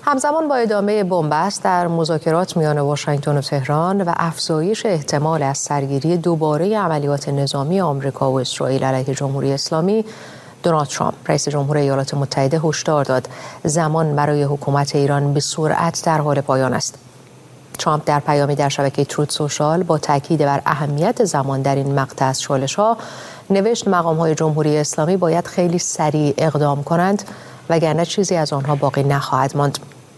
همزمان با ادامه بنبست در مذاکرات میان واشنگتن و تهران و افزایش احتمال از سرگیری دوباره عملیات نظامی آمریکا و اسرائیل علیه جمهوری اسلامی، دونالد ترامپ رئیس جمهور ایالات متحده هشدار داد زمان برای حکومت ایران به سرعت در حال پایان است. ترامپ در پیامی در شبکه تروت سوشال با تاکید بر اهمیت زمان در این مقطع از چالش‌ها نوشت مقام‌های جمهوری اسلامی باید خیلی سریع اقدام کنند وگرنه چیزی از آنها باقی نخواهد ماند.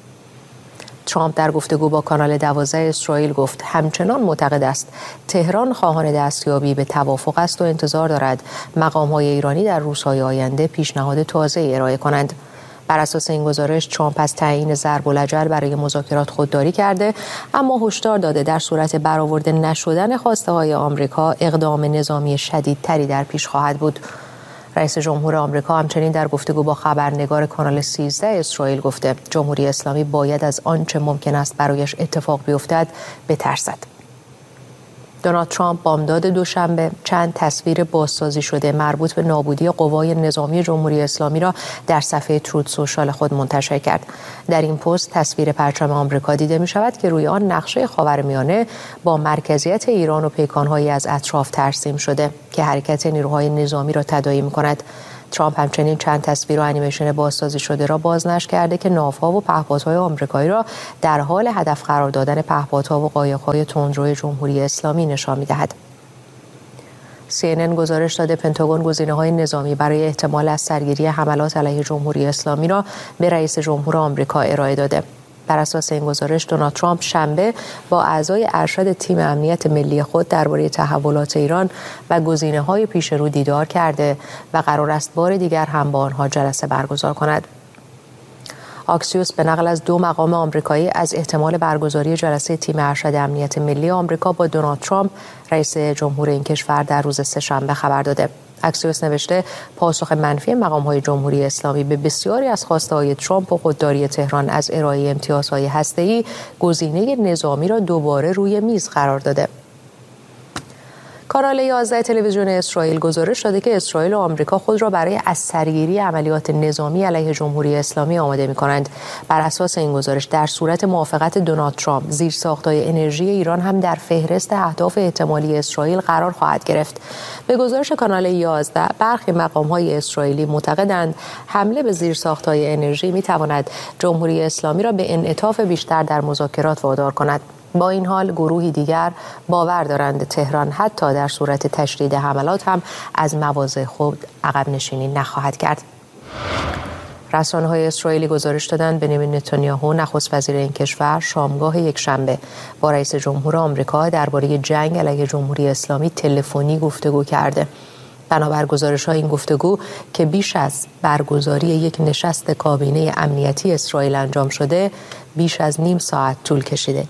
ترامپ در گفتگو با کانال 12 اسرائیل گفت همچنان معتقد است تهران خواهان دستیابی به توافق است و انتظار دارد مقام‌های ایرانی در روزهای آینده پیشنهاد تازه ارائه کنند. بر اساس این گزارش ترامپ از تعیین ضرب الاجل برای مذاکرات خودداری کرده، اما هشدار داده در صورت برآورده نشدن خواسته‌های آمریکا اقدام نظامی شدیدتری در پیش خواهد بود. رئیس جمهور آمریکا همچنین در گفتگو با خبرنگار کانال 13 اسرائیل گفته جمهوری اسلامی باید از آنچه ممکن است برایش اتفاق بیفتد بترسد. دونالد ترامپ بامداد دوشنبه چند تصویر بازسازی شده مربوط به نابودی قوای نظامی جمهوری اسلامی را در صفحه تروت سوشال خود منتشر کرد. در این پست تصویر پرچم آمریکا دیده می شود که روی آن نقشه خاورمیانه با مرکزیت ایران و پیکان‌هایی از اطراف ترسیم شده که حرکت نیروهای نظامی را تداعی می کند. ترامپ همچنین چند تصویر و انیمیشن بازسازی شده را بازنشر کرده که ناوها و پهپادهای آمریکایی را در حال هدف قرار دادن پهپادها و قایق‌های تندروی جمهوری اسلامی نشان می‌دهد. CNN گزارش داده پنتاگون گزینه‌های نظامی برای احتمال از سرگیری حملات علیه جمهوری اسلامی را به رئیس جمهور آمریکا ارائه داده. بر اساس این گزارش دونالد ترامپ شنبه با اعضای ارشد تیم امنیت ملی خود درباره تحولات ایران و گزینه‌های پیش رو دیدار کرده و قرار است بار دیگر هم با آنها جلسه برگزار کند. آکسیوس به نقل از 2 مقام آمریکایی از احتمال برگزاری جلسه تیم ارشد امنیت ملی آمریکا با دونالد ترامپ رئیس جمهور این کشور در روز سه‌شنبه خبر داده. اکسیوس نوشته پاسخ منفی مقام‌های جمهوری اسلامی به بسیاری از خواسته‌های ترامپ و خودداری تهران از ارائه امتیازهای هسته‌ای گزینه نظامی را دوباره روی میز قرار داده. کانال 11 تلویزیون اسرائیل گزارش داده که اسرائیل و آمریکا خود را برای از سرگیری عملیات نظامی علیه جمهوری اسلامی آماده می‌کنند. بر اساس این گزارش در صورت موافقت دونالد ترامپ زیرساخت‌های انرژی ایران هم در فهرست اهداف احتمالی اسرائیل قرار خواهد گرفت. به گزارش کانال 11 برخی مقام‌های اسرائیلی معتقدند حمله به زیرساخت‌های انرژی می‌تواند جمهوری اسلامی را به انعطاف بیشتر در مذاکرات وادار کند. با این حال گروهی دیگر باور دارند تهران حتی در صورت تشدید حملات هم از مواضع خود عقب نشینی نخواهد کرد. رسانه‌های اسرائیلی گزارش دادند بنیامین نتانیاهو نخست وزیر این کشور شامگاه یکشنبه با رئیس جمهور آمریکا درباره جنگ علیه جمهوری اسلامی تلفنی گفتگو کرده. بنابر گزارش‌های این گفتگو که بیش از برگزاری یک نشست کابینه امنیتی اسرائیل انجام شده بیش از نیم ساعت طول کشیده.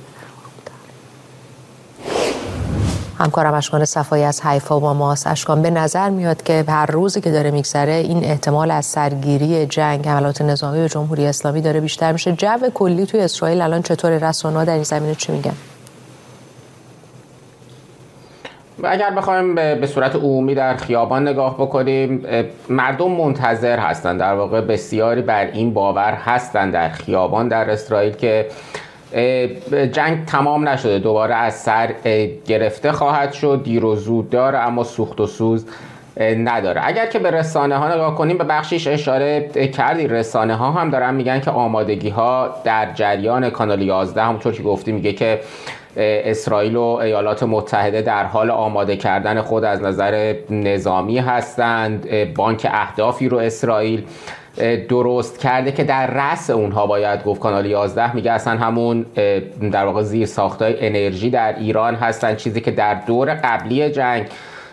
همکارم اشکان صفایی از حیفا با ماست. اشکان، به نظر میاد که هر روزی که داره میگذره این احتمال از سرگیری جنگ حملات نظامی به جمهوری اسلامی داره بیشتر میشه. جو کلی توی اسرائیل الان چطوره؟ رسانه‌ها در این زمینه چی میگن؟ اگر بخوایم به صورت عمومی در خیابان نگاه بکنیم، مردم منتظر هستند، در واقع بسیاری بر این باور هستند در خیابان در اسرائیل که جنگ تمام نشده، دوباره از سر گرفته خواهد شد، دیر و زود داره اما سوخت و سوز نداره. اگر که به رسانه ها نگاه کنیم، به بخشیش اشاره کردی، رسانه ها هم دارن میگن که آمادگی ها در جریان. کانال 11 همونطور که گفتی میگه که اسرائیل و ایالات متحده در حال آماده کردن خود از نظر نظامی هستند. بانک اهدافی رو اسرائیل درست کرده که در رأس اونها باید گفت. کانال 11 میگه اصلا همون در واقع زیر ساختای انرژی در ایران هستن، چیزی که در دور قبلی جنگ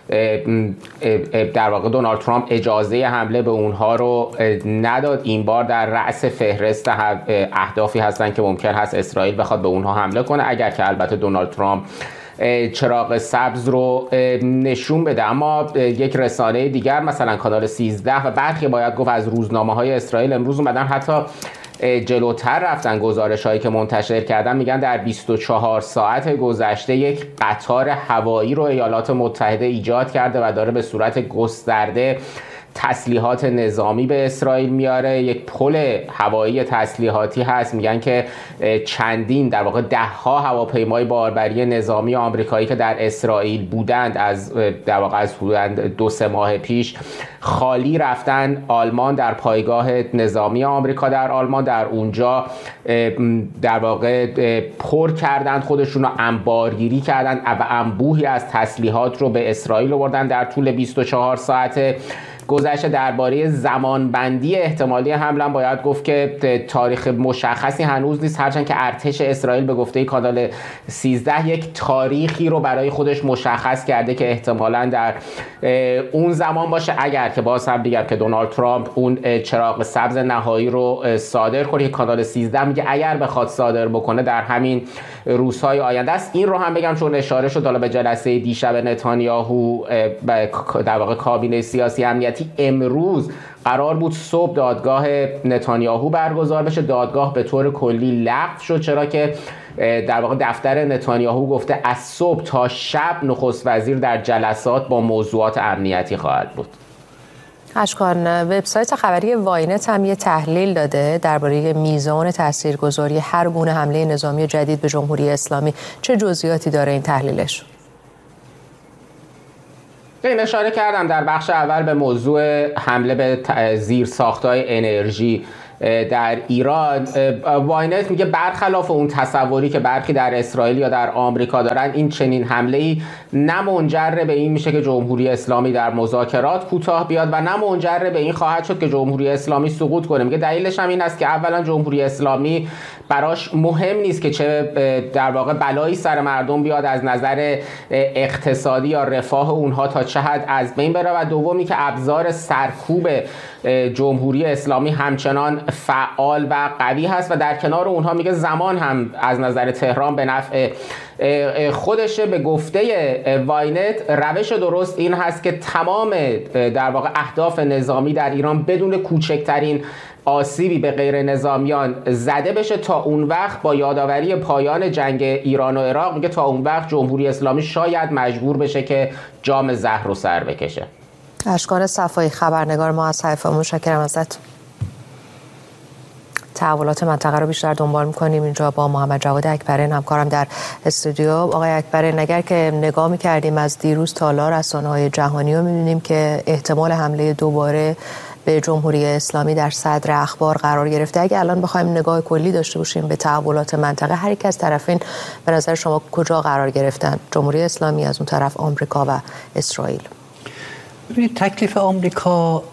در واقع دونالد ترامپ اجازه حمله به اونها رو نداد. این بار در رأس فهرست اهدافی هستن که ممکن هست اسرائیل بخواد به اونها حمله کنه، اگر که البته دونالد ترامپ چراغ سبز رو نشون بده. اما یک رسانه دیگر مثلا کانال 13 و برخی باید گفت از روزنامه‌های اسرائیل امروز اومدن حتی جلوتر رفتن. گزارش هایی که منتشر کردن میگن در 24 ساعت گذشته یک قطار هوایی رو ایالات متحده ایجاد کرده و داره به صورت گسترده تسلیحات نظامی به اسرائیل میاره. یک پل هوایی تسلیحاتی هست، میگن که چندین در واقع 10 هواپیمای باربری نظامی آمریکایی که در اسرائیل بودند از در واقع از حدود 2-3 ماه پیش خالی رفتن آلمان، در پایگاه نظامی آمریکا در آلمان، در اونجا در واقع پر کردن خودشون رو، انبارگیری کردن و انبوهی از تسلیحات رو به اسرائیل آوردن در طول 24 ساعت گذشته. درباره زمانبندی احتمالی حمله باید گفت که تاریخ مشخصی هنوز نیست، هرچند که ارتش اسرائیل به گفته کانال 13 یک تاریخی رو برای خودش مشخص کرده که احتمالاً در اون زمان باشه، اگر که باز هم بگم که دونالد ترامپ اون چراغ سبز نهایی رو صادر کنه. کانال 13 میگه اگر بخواد صادر بکنه در همین روزهای آینده است. این رو هم بگم چون اشاره شد حالا به جلسه دیشب نتانیاهو در واقع کابینه سیاسی امنیتی، امروز قرار بود صبح دادگاه نتانیاهو برگزار بشه. دادگاه به طور کلی لغو شد، چرا که در واقع دفتر نتانیاهو گفته از صبح تا شب نخست وزیر در جلسات با موضوعات امنیتی خواهد بود. اشکان، وبسایت خبری واینت هم یه تحلیل داده درباره میزان تاثیرگذاری هر گونه حمله نظامی جدید به جمهوری اسلامی. چه جزئیاتی داره این تحلیلش؟ این اشاره کردم در بخش اول به موضوع حمله به زیرساخت‌های انرژی در ایران. واینت میگه برخلاف اون تصوری که برخی در اسرائیل یا در آمریکا دارن، این چنین حمله‌ای نه منجر به این میشه که جمهوری اسلامی در مذاکرات کوتاه بیاد و نه منجر به این خواهد شد که جمهوری اسلامی سقوط کنه. میگه دلیلش هم این است که اولا جمهوری اسلامی براش مهم نیست که چه در واقع بلایی سر مردم بیاد از نظر اقتصادی یا رفاه اونها تا چه حد از بین بره، و دومی که ابزار سرکوب جمهوری اسلامی همچنان فعال و قوی هست و در کنار اونها میگه زمان هم از نظر تهران به نفع خودشه. به گفته واینت روش درست این هست که تمام در واقع اهداف نظامی در ایران بدون کوچکترین آسیبی به غیر نظامیان زده بشه. تا اون وقت با یادآوری پایان جنگ ایران و عراق میگه تا اون وقت جمهوری اسلامی شاید مجبور بشه که جام زهر رو سر بکشه. اشکان صفایی، خبرنگار ما از حیفا، متشکرم ازت. تحولات منطقه رو بیشتر دنبال می‌کنیم اینجا با محمد جواد اکبرین، همکارم در استودیو. آقای اکبرین، اگر که نگاه می‌کردیم از دیروز تا حالا رسانه‌های جهانی رو می‌بینیم که احتمال حمله دوباره به جمهوری اسلامی در صدر اخبار قرار گرفته. اگه الان بخوایم نگاه کلی داشته باشیم به تحولات منطقه، هر یک از طرفین به نظر شما کجا قرار گرفتن؟ جمهوری اسلامی، از اون طرف آمریکا و اسرائیل. ببینید تکلیف آمریکا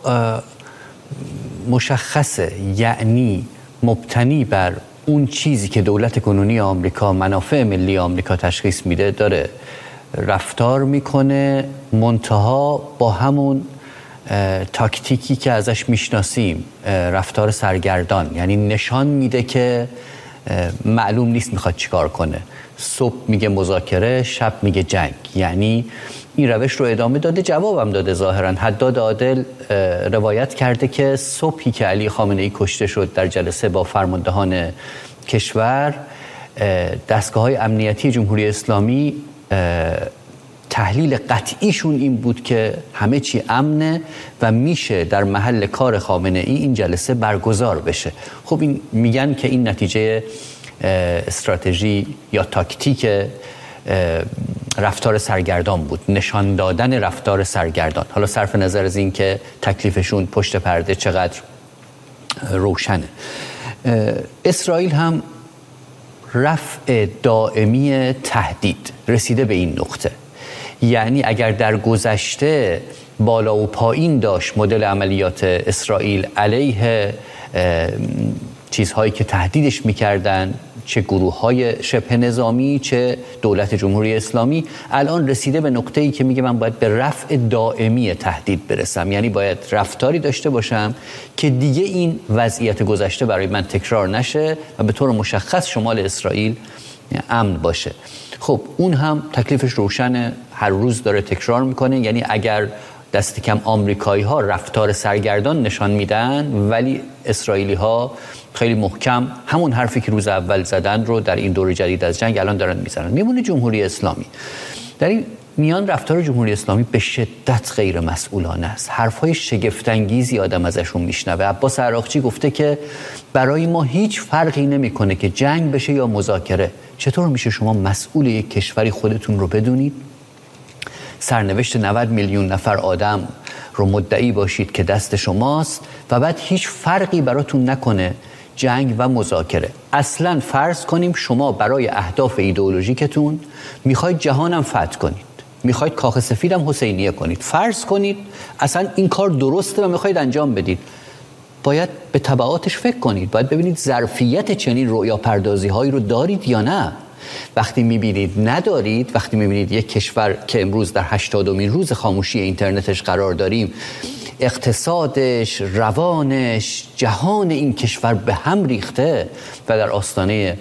مشخصه، یعنی مبتنی بر اون چیزی که دولت کنونی آمریکا، منافع ملی آمریکا تشخیص میده داره رفتار میکنه، منتها با همون تاکتیکی که ازش میشناسیم، رفتار سرگردان. یعنی نشان میده که معلوم نیست میخواد چیکار کنه. صبح میگه مذاکره، شب میگه جنگ. یعنی این روش رو ادامه داده. جوابم داده ظاهرا. حداد عادل روایت کرده که صبحی که علی خامنه‌ای کشته شد در جلسه با فرماندهان کشور، دستگاه‌های امنیتی جمهوری اسلامی تحلیل قطعیشون این بود که همه چی امنه و میشه در محل کار خامنه‌ای این جلسه برگزار بشه. خب این میگن که این نتیجه استراتژی یا تاکتیک رفتار سرگردان بود، نشان دادن رفتار سرگردان. حالا صرف نظر از این که تکلیفشون پشت پرده چقدر روشنه. اسرائیل هم رفع دائمی تهدید رسیده به این نقطه. یعنی اگر در گذشته بالا و پایین داشت مدل عملیات اسرائیل علیه چیزهایی که تهدیدش میکردن، چه گروه‌های شبه نظامی چه دولت جمهوری اسلامی، الان رسیده به نقطه‌ای که میگه من باید به رفع دائمی تهدید برسم. یعنی باید رفتاری داشته باشم که دیگه این وضعیت گذشته برای من تکرار نشه و به طور مشخص شمال اسرائیل امن باشه. خب اون هم تکلیفش روشنه، هر روز داره تکرار میکنه. یعنی اگر دست کم آمریکایی ها رفتار سرگردان نشان میدن، ولی اسرائیلی ها خیلی محکم همون حرفی که روز اول زدن رو در این دور جدید از جنگ الان دارن میزنن. میمونه جمهوری اسلامی. در این میان رفتار جمهوری اسلامی به شدت غیر مسئولانه است. حرفهای شگفت‌انگیزی آدم ازشون میشنوه. عباس عراقچی گفته که برای ما هیچ فرقی نمیکنه که جنگ بشه یا مذاکره. چطور میشه شما مسئول یک کشوری خودتون رو بدونید؟ سرنوشت 90 میلیون نفر آدم رو مدعی باشید که دست شماست و بعد هیچ فرقی براتون نکنه جنگ و مذاکره. اصلا فرض کنیم شما برای اهداف ایدئولوژیکتون میخواید جهانم فتح کنید، میخواید کاخ سفیدم حسینیه کنید. فرض کنید اصلا این کار درسته و میخواید انجام بدید. باید به تبعاتش فکر کنید. باید ببینید ظرفیت چنین رؤیا پردازی هایی رو دارید یا نه. وقتی میبینید ندارید، وقتی میبینید یک کشور که امروز در 80مین روز خاموشی اینترنتش قرار داریم، اقتصادش، روانش، جهان این کشور به هم ریخته و در آستانه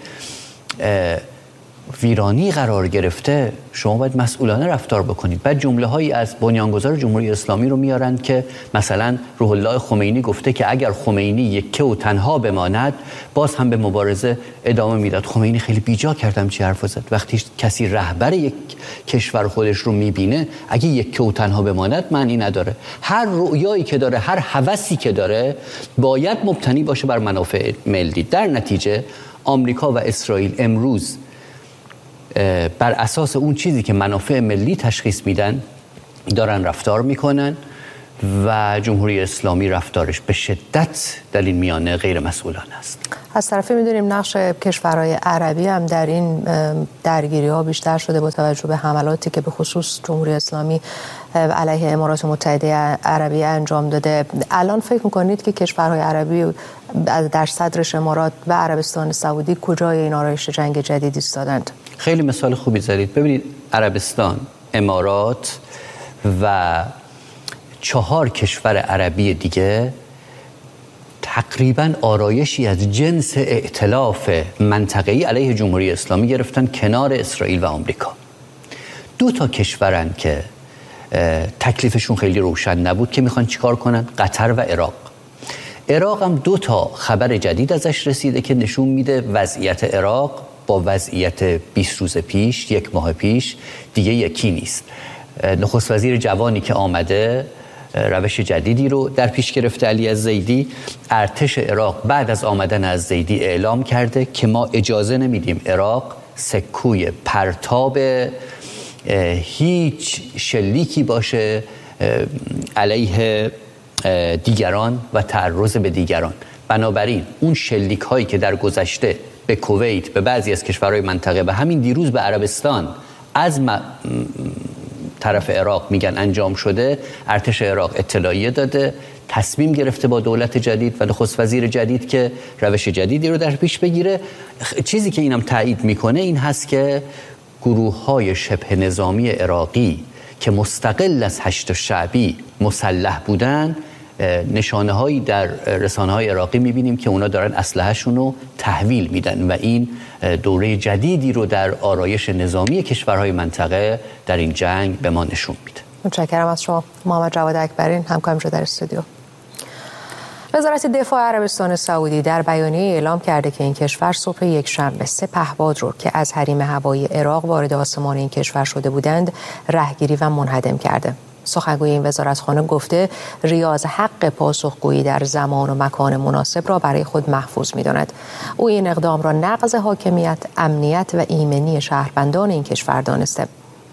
ویرانی قرار گرفته، شما باید مسئولانه رفتار بکنید. بعد جمله هایی از بنیانگذار جمهوری اسلامی رو میارن که مثلا روح الله خمینی گفته که اگر خمینی یکه و تنها بماند باز هم به مبارزه ادامه میداد. خمینی خیلی بیجا کردم چی حرف زد. وقتی کسی رهبر یک کشور خودش رو میبینه، اگه یکه و تنها بماند معنی نداره. هر رؤیایی که داره، هر هوسی که داره باید مبتنی باشه بر منافع ملی. در نتیجه آمریکا و اسرائیل امروز بر اساس اون چیزی که منافع ملی تشخیص میدن دارن رفتار میکنن و جمهوری اسلامی رفتارش به شدت در این میانه غیر مسئولانه است. از طرفی میدونیم نقش کشورهای عربی هم در این درگیری ها بیشتر شده با توجه به حملاتی که به خصوص جمهوری اسلامی علیه امارات متحده عربی انجام داده. الان فکر میکنید که کشورهای عربی در صدرش امارات و عربستان سعودی کجای این آرایش جنگ جدید ایستادند؟ خیلی مثال خوبی زدید. ببینید عربستان، امارات و 4 کشور عربی دیگه تقریباً آرایشی از جنس ائتلاف منطقه‌ای علیه جمهوری اسلامی گرفتن کنار اسرائیل و آمریکا. 2 کشورن که تکلیفشون خیلی روشن نبود که میخوان چیکار کنن؟ قطر و عراق. عراق هم 2 خبر جدید ازش رسیده که نشون میده وضعیت عراق با وضعیت 20 روز پیش، 1 ماه پیش دیگه یکی نیست. نخست وزیر جوانی که آمده روش جدیدی رو در پیش گرفته، علی الزیدی. ارتش عراق بعد از آمدن از زیدی اعلام کرده که ما اجازه نمیدیم عراق سکوی پرتاب هیچ شلیکی باشه علیه دیگران و تعرض به دیگران. بنابراین اون شلیک هایی که در گذشته به کویت، به بعضی از کشورهای منطقه و همین دیروز به عربستان از طرف عراق میگن انجام شده، ارتش عراق اطلاعیه داده، تصمیم گرفته با دولت جدید و نخست وزیر جدید که روش جدیدی رو در پیش بگیره. چیزی که اینم تایید میکنه این هست که گروه‌های شبه نظامی عراقی که مستقل از هشت شعبی مسلح بودن، نشانه‌هایی در رسانه‌های عراقی می‌بینیم که اونا دارن اسلحه‌شون رو تحویل میدن و این دوره جدیدی رو در آرایش نظامی کشورهای منطقه در این جنگ به ما نشون میده. متشکرم از شما محمد جواد اکبرین، همکارم در استودیو. وزارت دفاع عربستان سعودی در بیانیه اعلام کرده که این کشور صبح یکشنبه 3 پهپاد رو که از حریم هوایی عراق وارد آسمان این کشور شده بودند رهگیری و منهدم کرده. سخنگوی این وزارتخانه گفته ریاض حق پاسخگویی در زمان و مکان مناسب را برای خود محفوظ می‌داند. او این اقدام را نقض حاکمیت، امنیت و ایمنی شهروندان این کشور دانسته.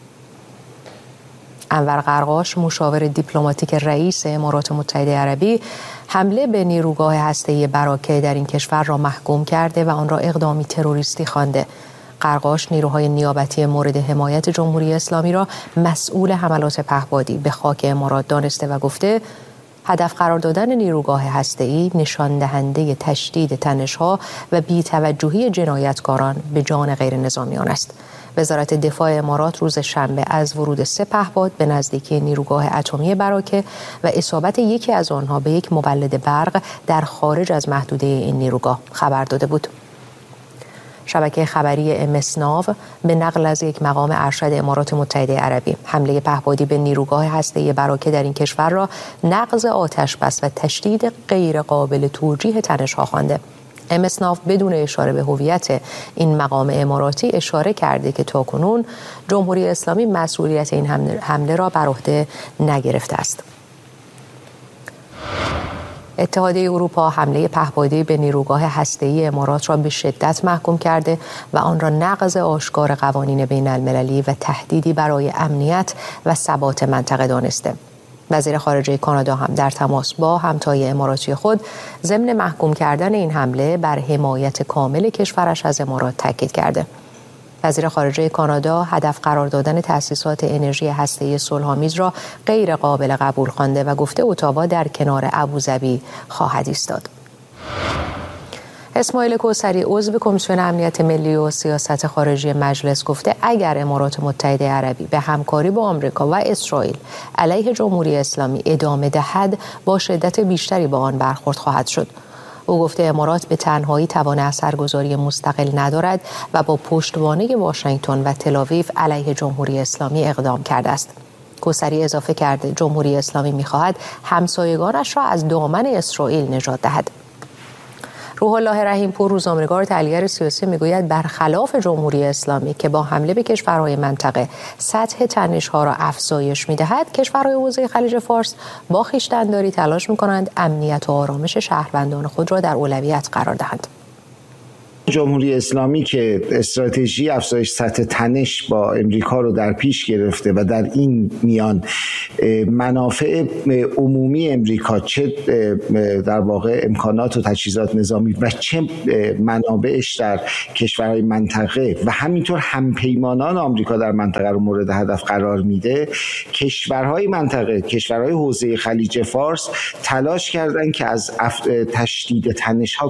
انور قرقاش، مشاور دیپلماتیک رئیس امارات متحده عربی، حمله به نیروگاه هسته‌ای براکه در این کشور را محکوم کرده و آن را اقدامی تروریستی خوانده. قرقاش نیروهای نیابتی مورد حمایت جمهوری اسلامی را مسئول حملات پهپادی به خاک امارات دانسته و گفته هدف قرار دادن نیروگاه هسته‌ای نشان دهنده تشدید تنش‌ها و بی‌توجهی جنایتکاران به جان غیر نظامیان است. وزارت دفاع امارات روز شنبه از ورود 3 پهپاد به نزدیکی نیروگاه اتمی براکه و اصابت یکی از آنها به یک مولد برق در خارج از محدوده این نیروگاه خبر داده بود. شبکه خبری امسناو به نقل از یک مقام ارشد امارات متحده عربی حمله پهپادی به نیروگاه هسته‌ای براکه در این کشور را نقض آتش‌بس و تشدید غیر قابل توجیه تنش‌ها خوانده. امسناف بدون اشاره به هویت این مقام اماراتی اشاره کرده که تاکنون جمهوری اسلامی مسئولیت این حمله را بر عهده نگرفته است. اتحادیه اروپا حمله پهپادی به نیروگاه هسته‌ای امارات را به شدت محکوم کرده و آن را نقض آشکار قوانین بین المللی و تهدیدی برای امنیت و ثبات منطقه دانسته. وزیر خارجه کانادا هم در تماس با همتای اماراتی خود ضمن محکوم کردن این حمله بر حمایت کامل کشورش از امارات تاکید کرده. وزیر خارجه کانادا هدف قرار دادن تأسیسات انرژی هسته‌ای صلح‌آمیز را غیر قابل قبول خوانده و گفته اتاوا در کنار ابوظبی خواهد ایستاد. اسماعیل کوثری عضو کمیسیون امنیت ملی و سیاست خارجی مجلس گفته اگر امارات متحده عربی به همکاری با آمریکا و اسرائیل علیه جمهوری اسلامی ادامه دهد با شدت بیشتری با آن برخورد خواهد شد. او گفته امارات به تنهایی توان اثرگذاری مستقل ندارد و با پشتوانه واشنگتن و تل‌آویو علیه جمهوری اسلامی اقدام کرده است. کوثری اضافه کرده جمهوری اسلامی می‌خواهد همسایگانش را از دامن اسرائیل نجات دهد. روح الله رحیم‌پور روزنامه‌نگار تحلیلگر سیاسی میگوید برخلاف جمهوری اسلامی که با حمله به کشورهای منطقه سطح تنش‌ها را افزایش می‌دهد، کشورهای حوزه خلیج فارس با خویشتن‌داری تلاش می‌کنند امنیت و آرامش شهروندان خود را در اولویت قرار دهند. جمهوری اسلامی که استراتژی افزایش سطح تنش با امریکا رو در پیش گرفته و در این میان منافع عمومی امریکا چه در واقع امکانات و تجهیزات نظامی و چه منابعش در کشورهای منطقه و همینطور همپیمانان آمریکا در منطقه رو مورد هدف قرار میده، کشورهای منطقه، کشورهای حوزه خلیج فارس تلاش کردن که از تشدید تنش‌ها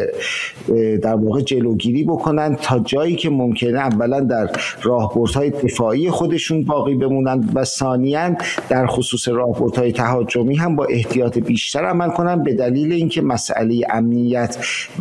در واقع جلوگیری بکنن تا جایی که ممکنه اولا در راهبردهای دفاعی خودشون باقی بمونن و ثانیاً در خصوص راهبردهای تهاجمی هم با احتیاط بیشتر عمل کنن به دلیل اینکه مسئله امنیت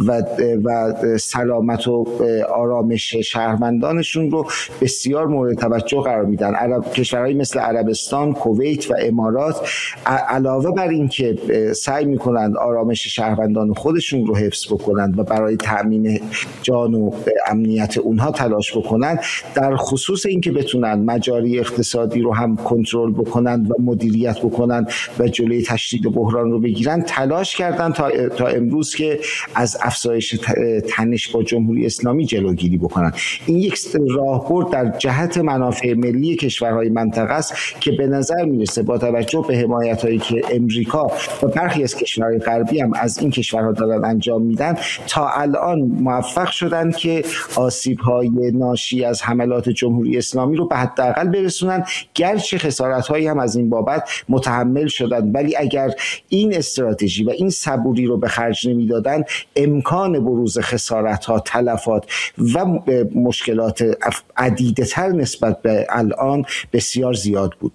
و سلامت و آرامش شهروندانشون رو بسیار مورد توجه قرار میدن. کشورهای مثل عربستان، کویت و امارات علاوه بر اینکه سعی میکنن آرامش شهروندان خودشون رو حفظ بکنن و برای تأمین جان و امنیت اونها تلاش بکنن، در خصوص اینکه بتونن مجاری اقتصادی رو هم کنترل بکنن و مدیریت بکنن و جلوی تشدید بحران رو بگیرن، تلاش کردن تا امروز که از افزایش تنش با جمهوری اسلامی جلوگیری بکنن. این یک راهبرد در جهت منافع ملی کشورهای منطقه است که به نظر میرسه با توجه به حمایت‌هایی که امریکا و برخی از کشورهای غربی هم از این کشورها دارن انجام میدن، تا الان موفق شدن که آسیب‌های ناشی از حملات جمهوری اسلامی رو به حداقل برسونن، گرچه خسارت‌هایی هم از این بابت متحمل شدن، ولی اگر این استراتژی و این صبوری رو به خرج نمی‌دادن، امکان بروز خسارت‌ها، تلفات و مشکلات عدیدتر نسبت به الان بسیار زیاد بود.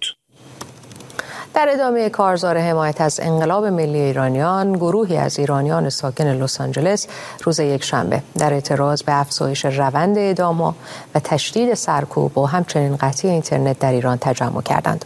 در ادامه کارزار حمایت از انقلاب ملی ایرانیان، گروهی از ایرانیان ساکن لس آنجلس روز یکشنبه در اعتراض به افزایش روند اعدام‌ها و تشدید سرکوب و همچنین قطعی اینترنت در ایران تجمع کردند.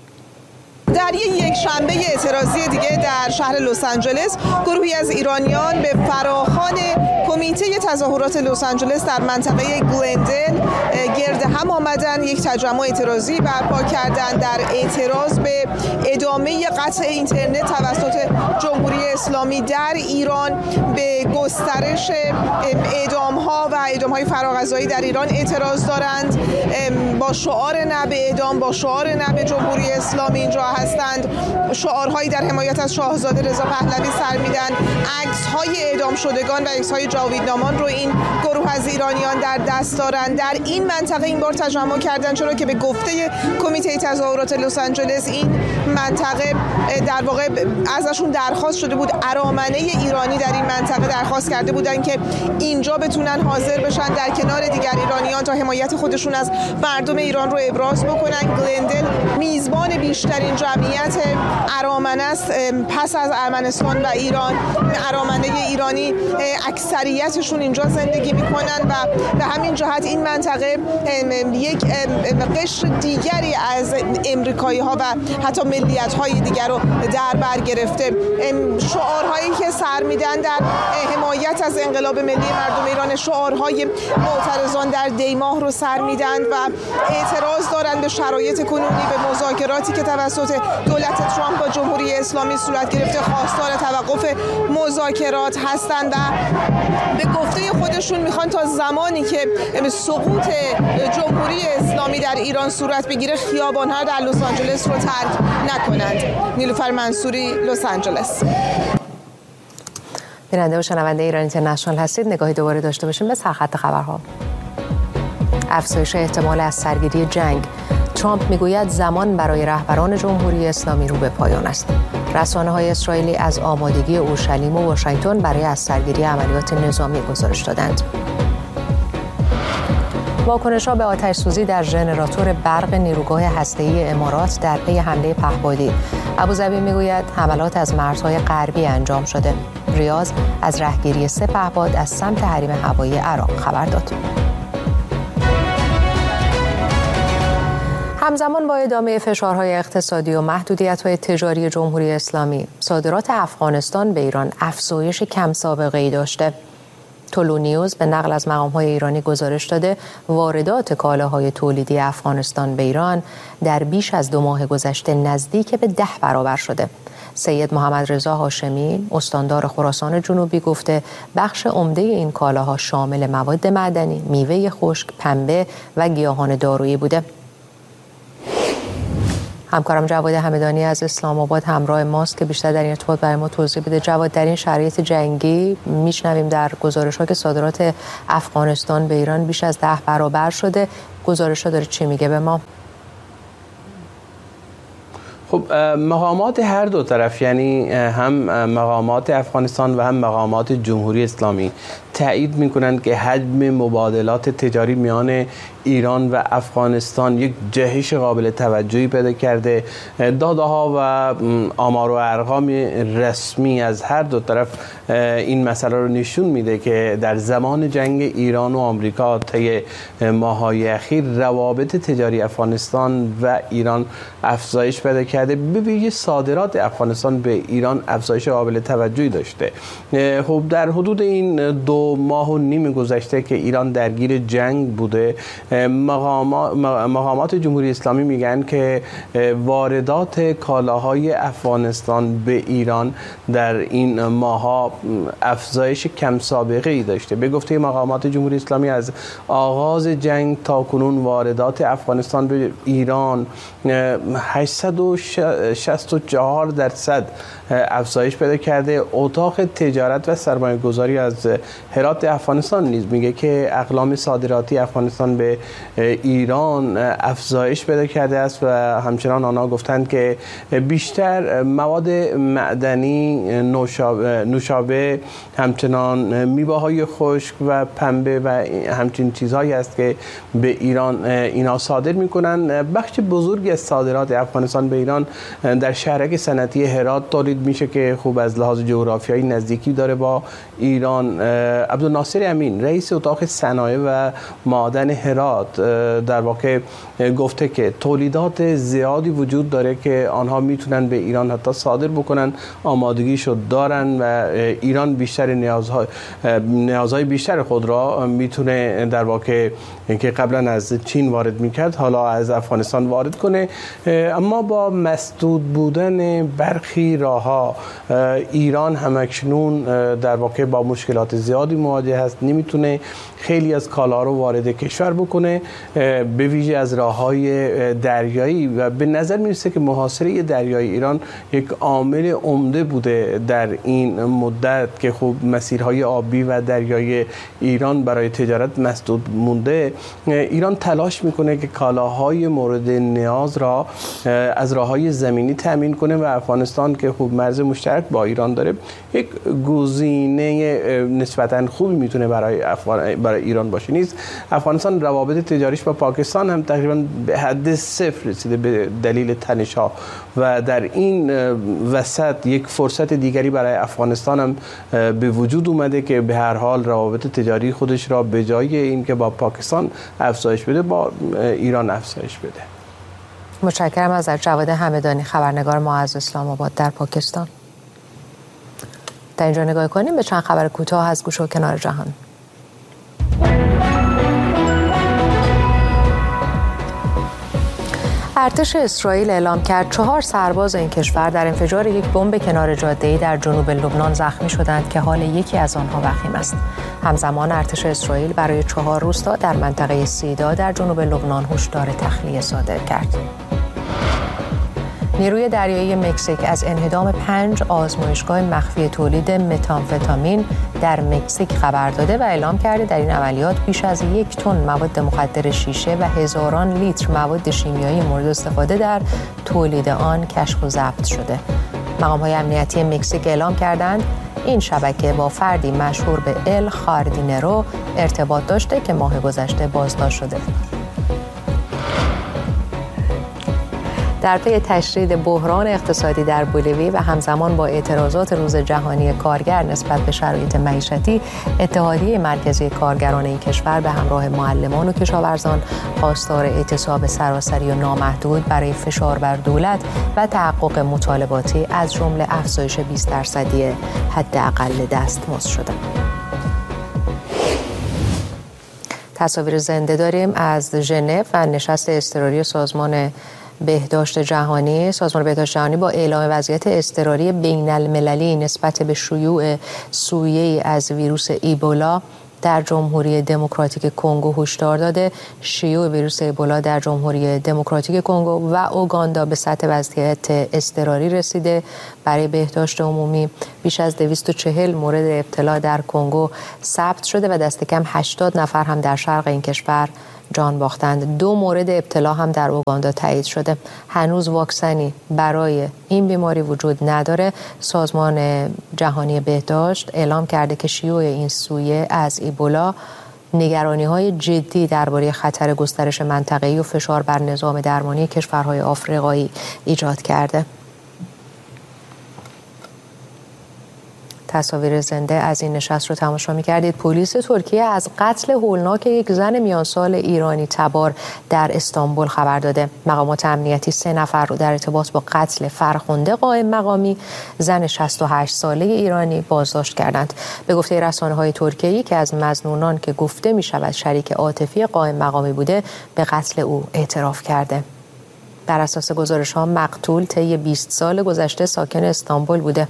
در یک شنبه اعتراضی دیگه در شهر لس آنجلس، گروهی از ایرانیان به فراخوان کمیته تظاهرات لس آنجلس در منطقه گلندل گرد هم آمدن، یک تجمع اعتراضی برپا کردند در اعتراض به ادامه قطع اینترنت توسط جمهوری اسلامی در ایران، به گسترش اعدام‌ها و اعدام‌های فراغذایی در ایران اعتراض دارند. با شعار نه به اعدام، با شعار نه به جمهوری اسلامی اینجا هستند. شعارهایی در حمایت از شاهزاده رضا پهلوی سر میدن. عکس‌های اعدام شدگان و عکس‌های جاویدنامان رو این گروه از ایرانیان در دست دارند. در این منطقه این بار تجمع کردن، چرا که به گفته کمیته تظاهرات لس آنجلس این منطقه در واقع ازشون درخواست شده بود، ارامنه ایرانی در این منطقه درخواست کرده بودن که اینجا بتونن حاضر بشن در کنار دیگر ایرانیان تا حمایت خودشون از مردم ایران رو ابراز بکنن. گلندل میزبان بیشترین جمعیت ارامنه است پس از ارمنستان و ایران. ارامنه ایرانی اکثریت ذریتشون اینجا زندگی میکنن و به همین جهت این منطقه یک قشر دیگری از امریکایی ها و حتی ملیت های دیگر رو در بر گرفته. شعارهایی که سر میدن در حمایت از انقلاب ملی مردم ایران، شعارهای معترضان در دیماه رو سر میدن و اعتراض دارن به شرایط کنونی، به مذاکراتی که توسط دولت ترامپ با جمهوری اسلامی صورت گرفته، خواستار توقف مذاکرات هستند و به گفته خودشون میخوان تا زمانی که سقوط جمهوری اسلامی در ایران صورت بگیره خیابان‌ها در لس آنجلس رو ترک نکنند. نیلوفر منصوری، لس آنجلس. بیننده و شنونده ایران اینترنشنال هستید. نگاهی دوباره داشته باشیم به سرخط خبرها. افزایش احتمال از سرگیری جنگ. ترامپ میگوید زمان برای رهبران جمهوری اسلامی رو به پایان است. رسانه‌های اسرائیلی از آمادگی اورشلیم و واشنگتن برای از سرگیری عملیات نظامی گزارش دادند. واکنش‌ها به آتش‌سوزی در ژنراتور برق نیروگاه هسته‌ای امارات در پی حمله پهپادی. ابوظبی میگوید حملات از مرزهای غربی انجام شده. ریاض از رهگیری 3 پهپاد از سمت حریم هوایی عراق خبر داد. همزمان با ادامه فشارهای اقتصادی و محدودیت‌های تجاری جمهوری اسلامی، صادرات افغانستان به ایران افزایش کم سابقه‌ای داشته. طلوع نیوز به نقل از مقام‌های ایرانی گزارش داده واردات کالاهای تولیدی افغانستان به ایران در بیش از 2 ماه گذشته نزدیک به 10 برابر شده. سید محمد رضا هاشمی، استاندار خراسان جنوبی، گفته بخش عمده این کالاها شامل مواد معدنی، میوه خشک، پنبه و گیاهان دارویی بوده. همکارم جواد همدانی از اسلام آباد همراه ماست که بیشتر در این ارتباط برای ما توضیح بده. جواد، در این شرایط جنگی میشنویم در گزارش‌ها که صادرات افغانستان به ایران بیش از 10 برابر شده. گزارش‌ها داره چی میگه به ما؟ خب مقامات هر دو طرف، یعنی هم مقامات افغانستان و هم مقامات جمهوری اسلامی تایید میکنند که حجم مبادلات تجاری میان ایران و افغانستان یک جهش قابل توجهی پیدا کرده. داده‌ها و آمار و ارقام رسمی از هر دو طرف این مسئله رو نشون میده که در زمان جنگ ایران و آمریکا طی ماه‌های اخیر روابط تجاری افغانستان و ایران افزایش پیدا کرده. به ویژه صادرات افغانستان به ایران افزایش قابل توجهی داشته. خب در حدود این 2 ماه و نیم گذشته که ایران درگیر جنگ بوده، مقامات جمهوری اسلامی میگن که واردات کالاهای افغانستان به ایران در این ماه‌ها افزایش کم سابقه ای داشته. به گفته مقامات جمهوری اسلامی از آغاز جنگ تا کنون واردات افغانستان به ایران 864% افزایش پیدا کرده. اتاق تجارت و سرمایه گذاری از هرات افغانستان نیز میگه که اقلام صادراتی افغانستان به ایران افزایش پیدا کرده است و همچنان آنها گفتند که بیشتر مواد معدنی، نوشابه، همچنان میوه‌های خشک و پنبه و همچین چیزهایی است که به ایران اینا صادر میکنن. بخش بزرگی از صادرات افغانستان به ایران در شهرک صنعتی هرات تولید میشه که خوب از لحاظ جغرافیایی نزدیکی داره با ایران. عبدالناصر امین، رئیس اتاق صنایع و معدن هرات، در واقع گفته که تولیدات زیادی وجود داره که آنها میتونن به ایران حتی صادر بکنن، آمادگیشو دارن و ایران بیشتر نیازهای بیشتر خود را میتونه در واقع که قبلا از چین وارد میکرد حالا از افغانستان وارد کنه. اما با مسدود بودن برخی راهها ایران همکنون در واقع با مشکلات زیادی مواجه هست، نمیتونه خیلی از کالا رو وارد کشور بکنه، به ویژه از راههای دریایی، و به نظر میرسه که محاصره دریایی ایران یک عامل عمده بوده در این مدت که خب مسیرهای آبی و دریایی ایران برای تجارت مسدود مونده. ایران تلاش میکنه که کالاهای مورد نیاز را از راههای زمینی تامین کنه و افغانستان که خب مرز مشترک با ایران داره، یک گزینه نسبتاً خوبی میتونه برای ایران باشه. نیز افغانستان روابط تجاریش با پاکستان هم تقریبا به حد صفر رسیده به دلیل تنش‌ها و در این وسط یک فرصت دیگری برای افغانستان هم به وجود اومده که به هر حال روابط تجاری خودش را به جای اینکه با پاکستان افزایش بده با ایران افزایش بده. متشکرم از جواد همدانی، خبرنگار ما از اسلام آباد در پاکستان. در اینجا نگاه کنیم به چند خبر کوتاه از گوشه و کنار جهان. ارتش اسرائیل اعلام کرد 4 سرباز این کشور در انفجار یک بمب کنار جاده‌ای در جنوب لبنان زخمی شدند که حال یکی از آنها وخیم است. همزمان ارتش اسرائیل برای 4 روستا در منطقه سیدا در جنوب لبنان هشدار تخلیه صادر کرد. نیروی دریایی مکزیک از انهدام 5 آزمایشگاه مخفی تولید متامفتامین در مکزیک خبر داده و اعلام کرده در این عملیات بیش از 1 تن مواد مخدر شیشه و هزاران لیتر مواد شیمیایی مورد استفاده در تولید آن کشف و ضبط شده. مقام‌های امنیتی مکزیک اعلام کردند این شبکه با فردی مشهور به ال خاردینرو ارتباط داشته که ماه گذشته بازداشت شده. در پی تشدید بحران اقتصادی در بولیوی و همزمان با اعتراضات روز جهانی کارگر نسبت به شرایط معیشتی، اتحادیه مرکزی کارگران این کشور به همراه معلمان و کشاورزان خواستار اعتصاب سراسری و نامحدود برای فشار بر دولت و تحقق مطالباتی از جمله افزایش 20% حداقل دستمزد شدند. تصاویر زنده داریم از ژنو و نشست اضطراری سازمان بهداشت جهانی با اعلام وضعیت اضطراری بین المللی نسبت به شیوع سویه‌ای از ویروس ایبولا در جمهوری دموکراتیک کنگو هشدار داده. شیوع ویروس ایبولا در جمهوری دموکراتیک کنگو و اوگاندا به سطح وضعیت اضطراری رسیده. برای بهداشت عمومی بیش از 240 مورد ابتلا در کنگو ثبت شده و دست کم 80 نفر هم در شرق این کشور جان باختند. 2 مورد ابتلا هم در اوگاندا تایید شده. هنوز واکسنی برای این بیماری وجود نداره. سازمان جهانی بهداشت اعلام کرده که شیوع این سویه از ایبولا نگرانی‌های جدی درباره خطر گسترش منطقه‌ای و فشار بر نظام درمانی کشورهای آفریقایی ایجاد کرده. تصاویر زنده از این نشست رو تماشا می‌کردید. پلیس ترکیه از قتل هولناک یک زن میانسال ایرانی تبار در استانبول خبر داده. مقامات امنیتی 3 نفر رو در ارتباط با قتل فرخنده قائم مقامی زن 68 ساله ایرانی بازداشت کردند. به گفته رسانه‌های ترکیه‌ای که از مظنونان که گفته می‌شود شریک عاطفی قائم مقامی بوده به قتل او اعتراف کرده. بر اساس گزارش‌ها مقتول طی 20 سال گذشته ساکن استانبول بوده.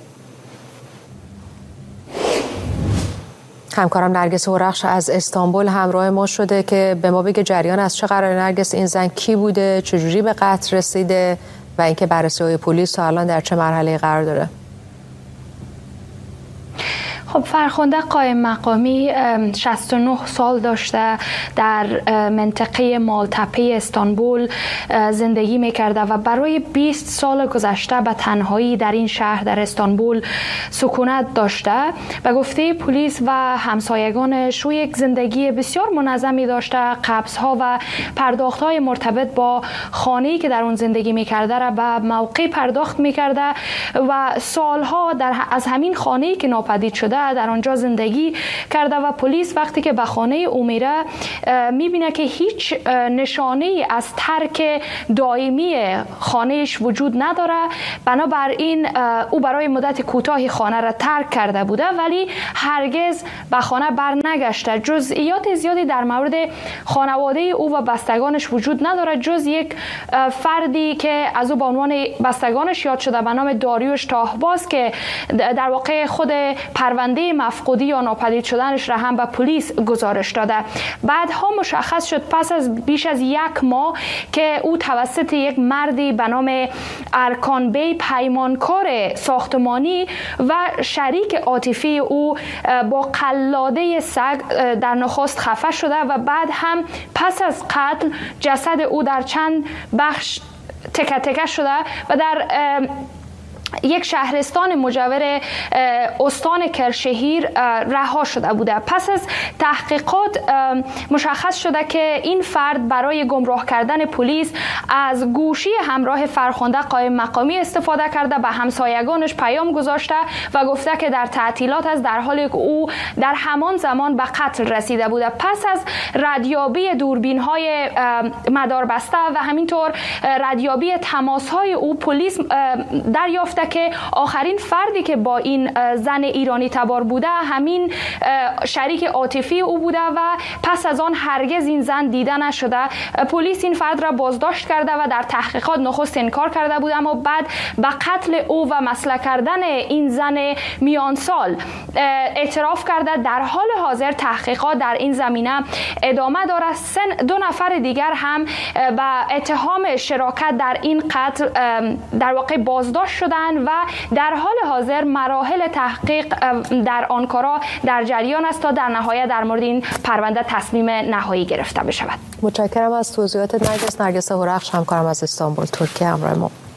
همکارم نرگس هورخش از استانبول همراه ما شده که به ما بگه جریان از چه قرار. نرگس، این زن کی بوده، چجوری به قتل رسیده و اینکه بررسی‌های پلیس تا الان در چه مرحله قرار داره؟ خب فرخنده قائم مقامی 69 سال داشته، در منطقه مالتپه استانبول زندگی میکرده و برای 20 سال گذشته به تنهایی در این شهر در استانبول سکونت داشته. به گفته پلیس و همسایگانش او یک زندگی بسیار منظمی داشته، قبض‌ها و پرداخت‌های مرتبط با خانه‌ای که در اون زندگی میکرده را به موقع پرداخت میکرده و سالها از همین خانه‌ای که ناپدید شده در آنجا زندگی کرده و پلیس وقتی که به خانه او میره میبینه که هیچ نشانه‌ای از ترک دائمی خانهش وجود نداره. بنابراین او برای مدت کوتاهی خانه را ترک کرده بوده ولی هرگز به خانه برنگشته. جزئیات زیادی در مورد خانواده او و بستگانش وجود نداره جز یک فردی که از او به عنوان بستگانش یاد شده به نام داریوش تاهباز که در واقع خود پرونده مفقودی یا ناپدید شدنش را هم به پلیس گزارش داده. بعدها مشخص شد پس از بیش از 1 ماه که او توسط یک مردی به نام ارکان بی پیمانکار ساختمانی و شریک عاطفی او با قلاده سگ در نخست خفه شده و بعد هم پس از قتل جسد او در چند بخش تکه تکه شده و در یک شهرستان مجاور استان کرشهیر رها شده بوده. پس از تحقیقات مشخص شده که این فرد برای گمراه کردن پلیس از گوشی همراه فرخنده قائم مقامی استفاده کرده، به همسایگانش پیام گذاشته و گفته که در تعطیلات است، در حالی که او در همان زمان به قتل رسیده بوده. پس از ردیابی دوربین‌های مداربسته و همینطور ردیابی تماس‌های او، پلیس دریافته که آخرین فردی که با این زن ایرانی تبار بوده همین شریک عاطفی او بوده و پس از آن هرگز این زن دیده نشده. پلیس این فرد را بازداشت کرده و در تحقیقات نخست انکار کرده بود، اما بعد به قتل او و مسلح کردن این زن میان سال اعتراف کرده. در حال حاضر تحقیقات در این زمینه ادامه داره. 2 نفر دیگر هم به اتهام شراکت در این قتل در واقع بازداشت شدند و در حال حاضر مراحل تحقیق در آنکارا در جریان است تا در نهایت در مورد این پرونده تصمیم نهایی گرفته بشود. متشکرم از توضیحات نرگس هورخش، همکارم از استانبول ترکیه همراه ما.